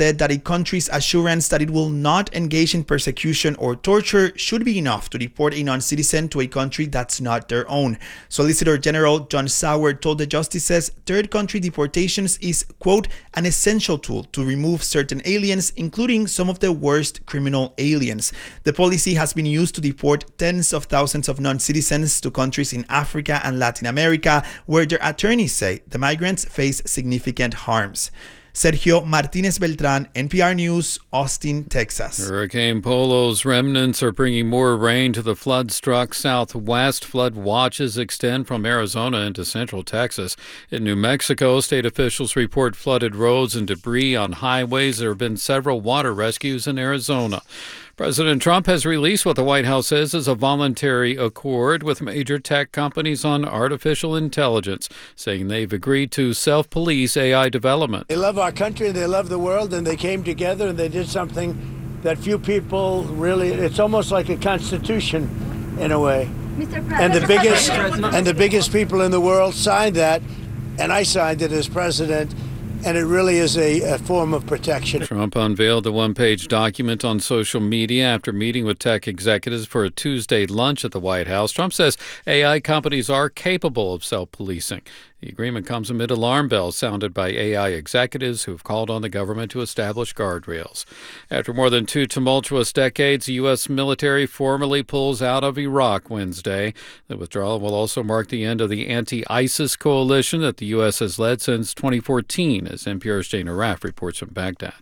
said that a country's assurance that it will not engage in persecution or torture should be enough to deport a non-citizen to a country that's not their own. Solicitor General John Sauer told the justices third country deportations is, quote, an essential tool to remove certain aliens, including some of the worst criminal aliens. The policy has been used to deport tens of thousands of non-citizens to countries in Africa and Latin America, where their attorneys say the migrants face significant harms. Sergio Martinez Beltran, NPR News, Austin, Texas. Hurricane Polo's remnants are bringing more rain to the flood-struck Southwest. Flood watches extend from Arizona into central Texas. In New Mexico, state officials report flooded roads and debris on highways. There have been several water rescues in Arizona. President Trump has released what the White House says is a voluntary accord with major tech companies on artificial intelligence, saying they've agreed to self-police AI development. They love our country, they love the world, and they came together and they did something that few people really, it's almost like a constitution in a way. And the biggest people in the world signed that, and I signed it as president. And it really is a form of protection. Trump unveiled the one-page document on social media after meeting with tech executives for a Tuesday lunch at the White House. Trump says AI companies are capable of self-policing. The agreement comes amid alarm bells sounded by AI executives who have called on the government to establish guardrails. After more than 2 tumultuous decades, the U.S. military formally pulls out of Iraq Wednesday. The withdrawal will also mark the end of the anti-ISIS coalition that the U.S. has led since 2014, as NPR's Jane Raff reports from Baghdad.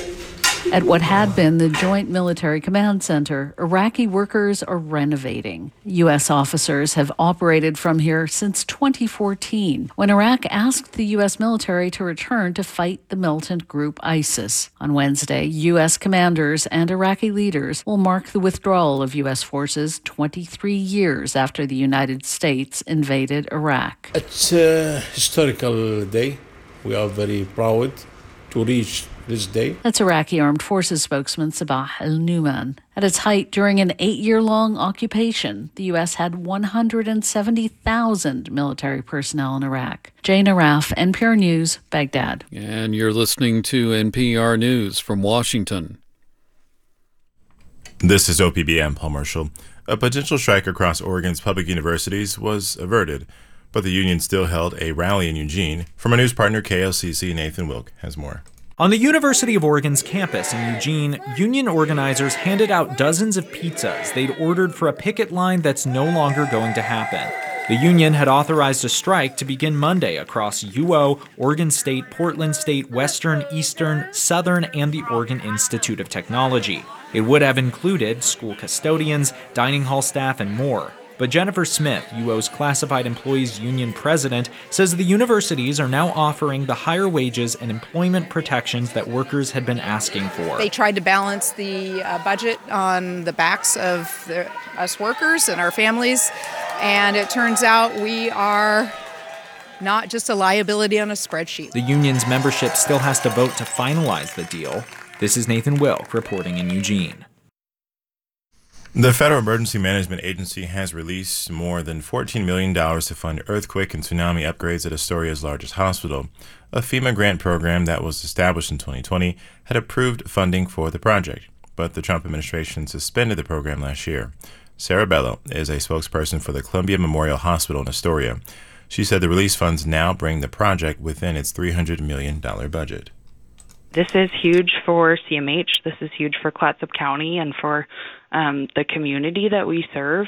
At what had been the Joint Military Command Center, Iraqi workers are renovating. U.S. officers have operated from here since 2014, when Iraq asked the U.S. military to return to fight the militant group ISIS. On Wednesday, U.S. commanders and Iraqi leaders will mark the withdrawal of U.S. forces 23 years after the United States invaded Iraq. It's a historical day. We are very proud to reach this day. That's Iraqi Armed Forces spokesman Sabah al-Numan. At its height during an 8-year-long occupation, the U.S. had 170,000 military personnel in Iraq. Jane Araf, NPR News, Baghdad. And you're listening to NPR News from Washington. This is OPBM, Paul Marshall. A potential strike across Oregon's public universities was averted, but the union still held a rally in Eugene. From our news partner KLCC, Nathan Wilk has more. On the University of Oregon's campus in Eugene, union organizers handed out dozens of pizzas they'd ordered for a picket line that's no longer going to happen. The union had authorized a strike to begin Monday across UO, Oregon State, Portland State, Western, Eastern, Southern, and the Oregon Institute of Technology. It would have included school custodians, dining hall staff, and more. But Jennifer Smith, UO's Classified Employees Union president, says the universities are now offering the higher wages and employment protections that workers had been asking for. They tried to balance the budget on the backs of us workers and our families, and it turns out we are not just a liability on a spreadsheet. The union's membership still has to vote to finalize the deal. This is Nathan Wilk reporting in Eugene. The Federal Emergency Management Agency has released more than $14 million to fund earthquake and tsunami upgrades at Astoria's largest hospital. A FEMA grant program that was established in 2020 had approved funding for the project, but the Trump administration suspended the program last year. Sarah Bello is a spokesperson for the Columbia Memorial Hospital in Astoria. She said the release funds now bring the project within its $300 million budget. This is huge for CMH. This is huge for Clatsop County and for the community that we serve.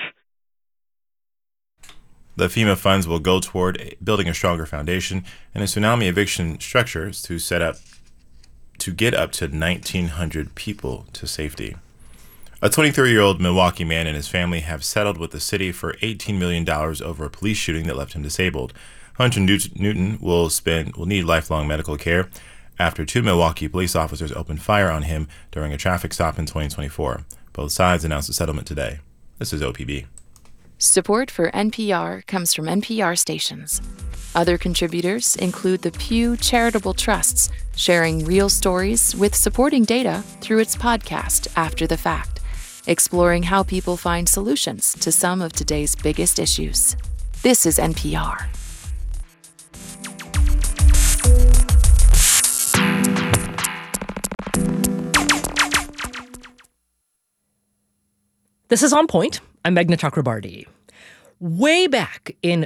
The FEMA funds will go toward building a stronger foundation and a tsunami eviction structures to get up to 1,900 people to safety. A 23-year-old Milwaukee man and his family have settled with the city for $18 million over a police shooting that left him disabled. Hunter Newton will need lifelong medical care after 2 Milwaukee police officers opened fire on him during a traffic stop in 2024. Both sides announced a settlement today. This is OPB. Support for NPR comes from NPR stations. Other contributors include the Pew Charitable Trusts, sharing real stories with supporting data through its podcast, After the Fact, exploring how people find solutions to some of today's biggest issues. This is NPR. This is On Point. I'm Meghna Chakrabarti. Way back in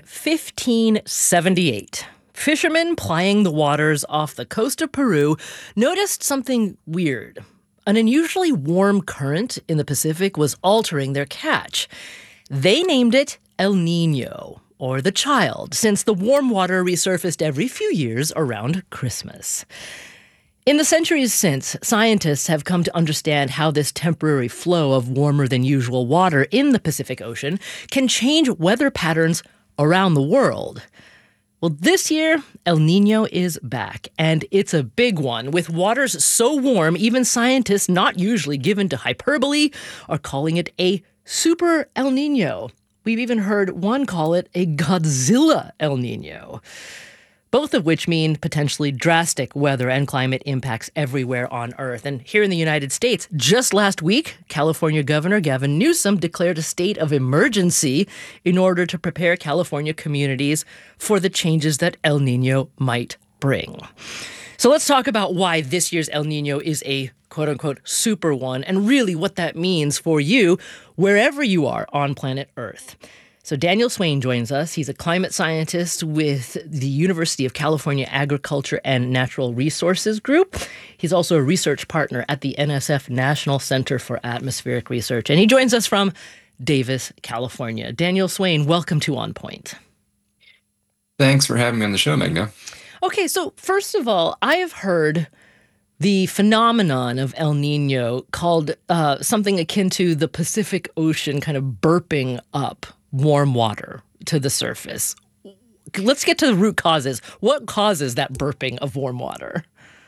1578, fishermen plying the waters off the coast of Peru noticed something weird. An unusually warm current in the Pacific was altering their catch. They named it El Niño, or the child, since the warm water resurfaced every few years around Christmas. In the centuries since, scientists have come to understand how this temporary flow of warmer than usual water in the Pacific Ocean can change weather patterns around the world. Well, this year, El Niño is back, and it's a big one. With waters so warm, even scientists not usually given to hyperbole are calling it a super El Niño. We've even heard one call it a Godzilla El Niño, both of which mean potentially drastic weather and climate impacts everywhere on Earth. And here in the United States, just last week, California Governor Gavin Newsom declared a state of emergency in order to prepare California communities for the changes that El Niño might bring. So let's talk about why this year's El Niño is a quote-unquote super one, and really what that means for you wherever you are on planet Earth. So Daniel Swain joins us. He's a climate scientist with the University of California Agriculture and Natural Resources Group. He's also a research partner at the NSF National Center for Atmospheric Research, and he joins us from Davis, California. Daniel Swain, welcome to On Point. Thanks for having me on the show, Meghna. Okay, so first of all, I have heard the phenomenon of El Niño called something akin to the Pacific Ocean kind of burping up warm water to the surface. Let's get to the root causes. What causes that burping of warm water?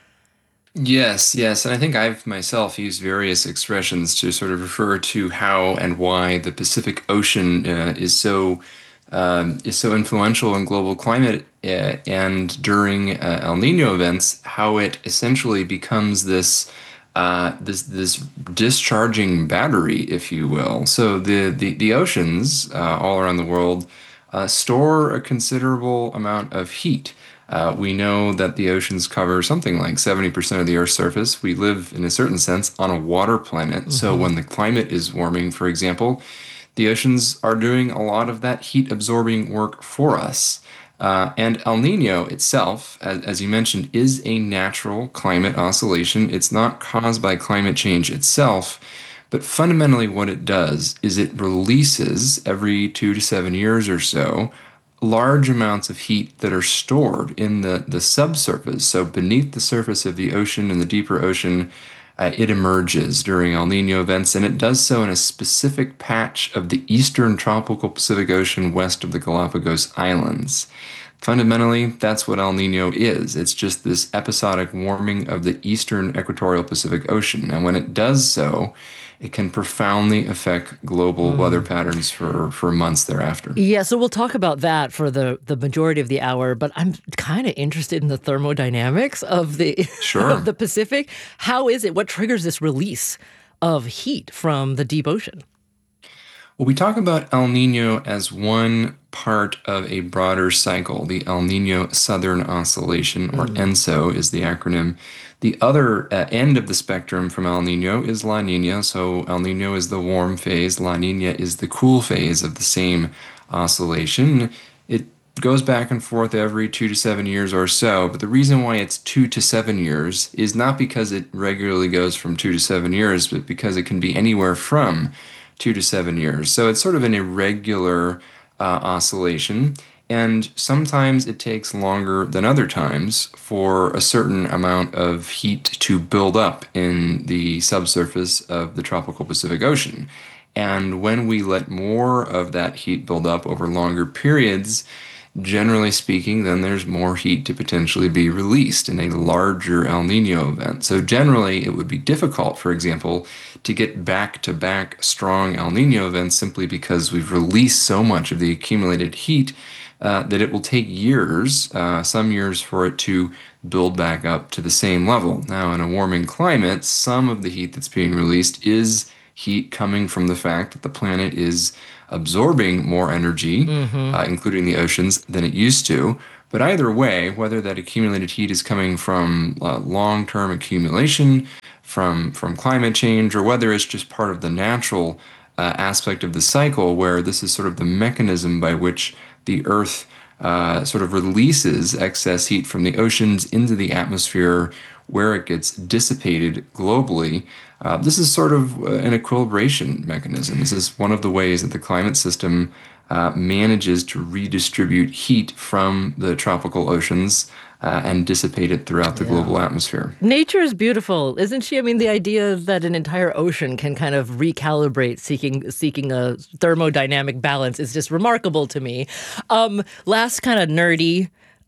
Yes. And I think I've myself used various expressions to sort of refer to how and why the Pacific Ocean is so influential in global climate and during El Niño events, how it essentially becomes this discharging battery, if you will. So the oceans all around the world store a considerable amount of heat. We know that the oceans cover something like 70% of the Earth's surface. We live, in a certain sense, on a water planet. Mm-hmm. So when the climate is warming, for example, the oceans are doing a lot of that heat-absorbing work for us. And El Niño itself, as you mentioned, is a natural climate oscillation. It's not caused by climate change itself, but fundamentally what it does is it releases, every 2 to 7 years or so, large amounts of heat that are stored in the subsurface. So beneath the surface of the ocean, in the deeper ocean, it emerges during El Niño events, and it does so in a specific patch of the eastern tropical Pacific Ocean west of the Galapagos Islands. Fundamentally, that's what El Niño is. It's just this episodic warming of the eastern equatorial Pacific Ocean. And when it does so, it can profoundly affect global weather patterns for months thereafter. Yeah, so we'll talk about that for the majority of the hour, but I'm kind of interested in the thermodynamics of the, of the Pacific. How is it? What triggers this release of heat from the deep ocean? Well, we talk about El Niño as one part of a broader cycle. The El Niño Southern Oscillation, or ENSO is the acronym. The other end of the spectrum from El Niño is La Niña. So El Niño is the warm phase. La Niña is the cool phase of the same oscillation. It goes back and forth every 2 to 7 years or so. But the reason why it's 2 to 7 years is not because it regularly goes from 2 to 7 years, but because it can be anywhere from 2 to 7 years. So it's sort of an irregular oscillation. And sometimes it takes longer than other times for a certain amount of heat to build up in the subsurface of the tropical Pacific Ocean. And when we let more of that heat build up over longer periods, generally speaking, then there's more heat to potentially be released in a larger El Niño event. So generally, it would be difficult, for example, to get back-to-back strong El Niño events simply because we've released so much of the accumulated heat that it will take years, some years, for it to build back up to the same level. Now, in a warming climate, some of the heat that's being released is heat coming from the fact that the planet is absorbing more energy, including the oceans, than it used to. But either way, whether that accumulated heat is coming from long-term accumulation, from climate change, or whether it's just part of the natural aspect of the cycle where this is sort of the mechanism by which the Earth sort of releases excess heat from the oceans into the atmosphere where it gets dissipated globally. This is sort of an equilibration mechanism. This is one of the ways that the climate system manages to redistribute heat from the tropical oceans and dissipate it throughout the global atmosphere. Nature is beautiful, isn't she? I mean, the idea that an entire ocean can kind of recalibrate, seeking a thermodynamic balance is just remarkable to me. Last kind of nerdy,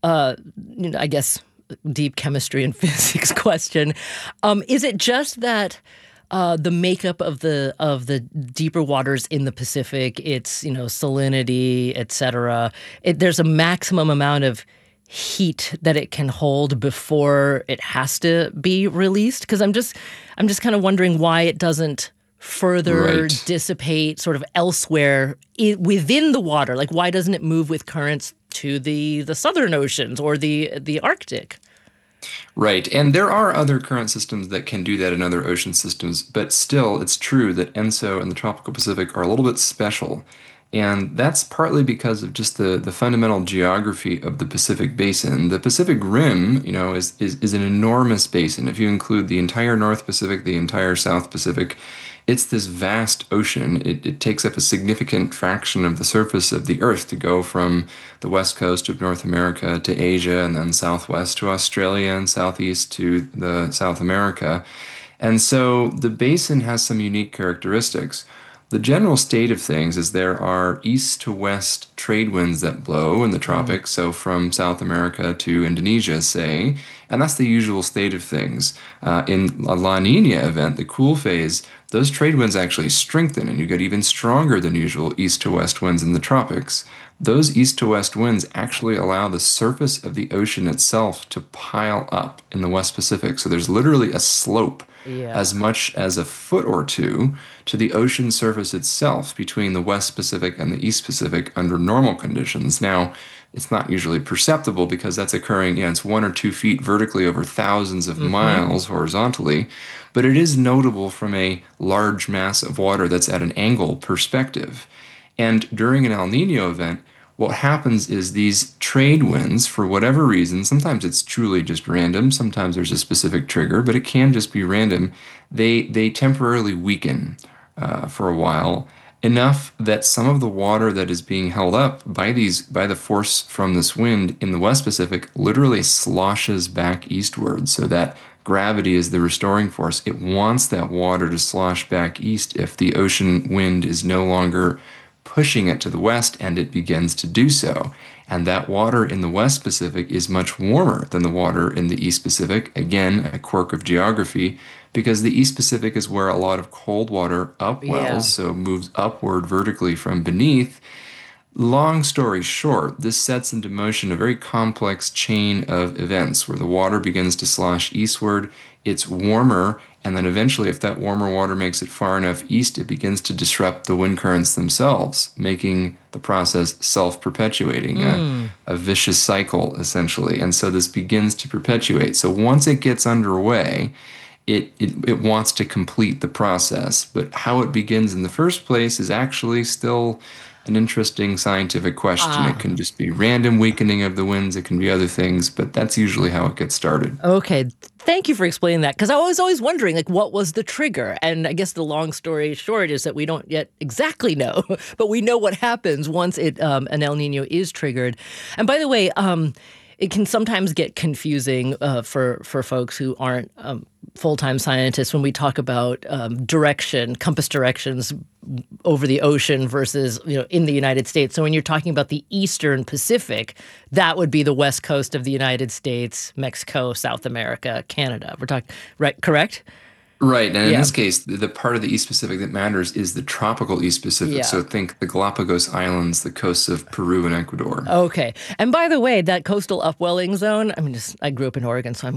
I guess, deep chemistry and physics question. Is it just that the makeup of the deeper waters in the Pacific, its salinity, etc., there's a maximum amount of heat that it can hold before it has to be released? Because I'm just kind of wondering why it doesn't further dissipate sort of elsewhere within the water. Like, why doesn't it move with currents to the southern oceans or the Arctic? Right. And there are other current systems that can do that in other ocean systems, but still it's true that ENSO and the tropical Pacific are a little bit special. And that's partly because of just the fundamental geography of the Pacific Basin. The Pacific Rim, is an enormous basin. If you include the entire North Pacific, the entire South Pacific, it's this vast ocean. It takes up a significant fraction of the surface of the Earth to go from the west coast of North America to Asia, and then southwest to Australia, and southeast to the South America. And so the basin has some unique characteristics. The general state of things is there are east to west trade winds that blow in the tropics, so from South America to Indonesia, say, and that's the usual state of things. In a La Nina event, the cool phase, those trade winds actually strengthen and you get even stronger than usual east to west winds in the tropics. Those east to west winds actually allow the surface of the ocean itself to pile up in the West Pacific. So there's literally a slope as much as a foot or two to the ocean surface itself between the West Pacific and the East Pacific under normal conditions. Now, it's not usually perceptible because that's occurring, it's 1 or 2 feet vertically over thousands of miles horizontally, but it is notable from a large mass of water that's at an angle perspective. And during an El Nino event, what happens is these trade winds, for whatever reason, sometimes it's truly just random, sometimes there's a specific trigger, but it can just be random, they temporarily weaken for a while, enough that some of the water that is being held up by the force from this wind in the West Pacific literally sloshes back eastward, so that gravity is the restoring force. It wants that water to slosh back east if the ocean wind is no longer pushing it to the west, and it begins to do so. And that water in the West Pacific is much warmer than the water in the East Pacific. Again, a quirk of geography, because the East Pacific is where a lot of cold water upwells, so moves upward vertically from beneath. Long story short, this sets into motion a very complex chain of events where the water begins to slosh eastward, it's warmer, and then eventually, if that warmer water makes it far enough east, it begins to disrupt the wind currents themselves, making the process self-perpetuating, a vicious cycle, essentially. And so this begins to perpetuate. So once it gets underway, it wants to complete the process. But how it begins in the first place is actually still an interesting scientific question. It can just be random weakening of the winds. It can be other things, but that's usually how it gets started. Okay. Thank you for explaining that, because I was always wondering, what was the trigger? And I guess the long story short is that we don't yet exactly know, but we know what happens once an El Nino is triggered. And by the way, it can sometimes get confusing for folks who aren't full-time scientists when we talk about compass directions over the ocean versus, in the United States. So when you're talking about the Eastern Pacific, that would be the west coast of the United States, Mexico, South America, Canada. We're talking, right? Correct? Right. And in this case, the part of the East Pacific that matters is the tropical East Pacific. So think the Galapagos Islands, the coasts of Peru and Ecuador. Okay. And by the way, that coastal upwelling zone, I grew up in Oregon, so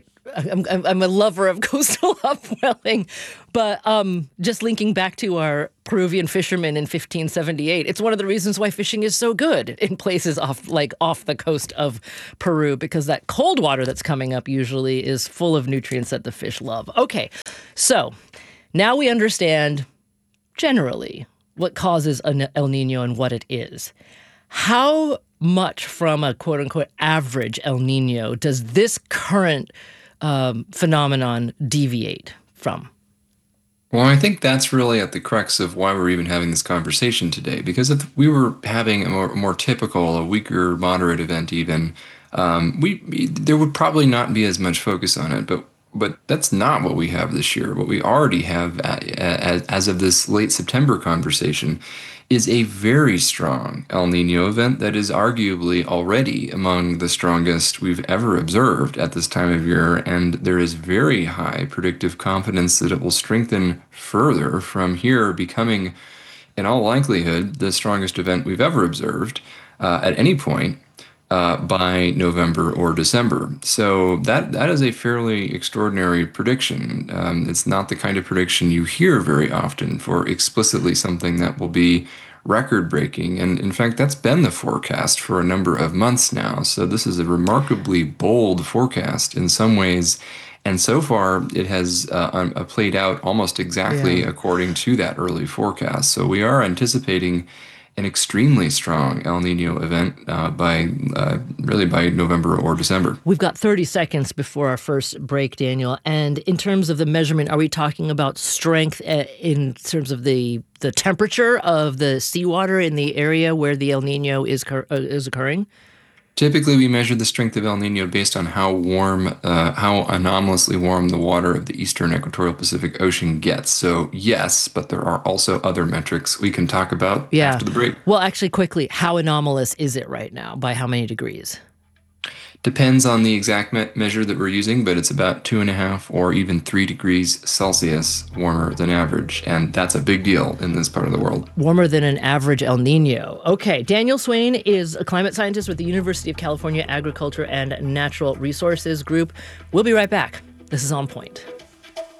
I'm a lover of coastal upwelling. But just linking back to our Peruvian fishermen in 1578, it's one of the reasons why fishing is so good in places off the coast of Peru, because that cold water that's coming up usually is full of nutrients that the fish love. Okay, so now we understand generally what causes an El Nino and what it is. How much from a quote-unquote average El Nino does this current phenomenon deviate from? Well, I think that's really at the crux of why we're even having this conversation today. Because if we were having a more typical, a weaker, moderate event even, there would probably not be as much focus on it. But that's not what we have this year. What we already have as of this late September conversation is a very strong El Nino event that is arguably already among the strongest we've ever observed at this time of year, and there is very high predictive confidence that it will strengthen further from here, becoming, in all likelihood, the strongest event we've ever observed at any point by November or December. So that is a fairly extraordinary prediction. It's not the kind of prediction you hear very often for explicitly something that will be record-breaking. And in fact, that's been the forecast for a number of months now. So this is a remarkably bold forecast in some ways. And so far, it has played out almost exactly according to that early forecast. So we are anticipating an extremely strong El Nino event by November or December. We've got 30 seconds before our first break, Daniel. And in terms of the measurement, are we talking about strength in terms of the temperature of the seawater in the area where the El Nino is occurring? Typically, we measure the strength of El Nino based on how anomalously warm the water of the eastern equatorial Pacific Ocean gets. So yes, but there are also other metrics we can talk about after the break. Well, actually, quickly, how anomalous is it right now? By how many degrees? Depends on the exact measure that we're using, but it's about 2.5 or even 3 degrees Celsius warmer than average. And that's a big deal in this part of the world. Warmer than an average El Nino. Okay, Daniel Swain is a climate scientist with the University of California Agriculture and Natural Resources Group. We'll be right back. This is On Point.